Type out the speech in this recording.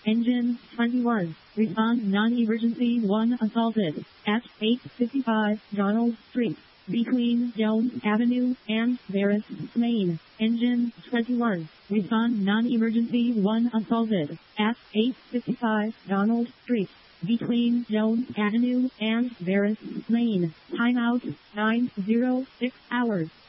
Engine 21. Respond non-emergency 1 assaulted at 855 Donald Street between Jones Avenue and Barris, Maine. Engine 21. Respond non-emergency 1 assaulted at 855 Donald Street between Jones Avenue and Barris, Maine. Timeout 906 hours.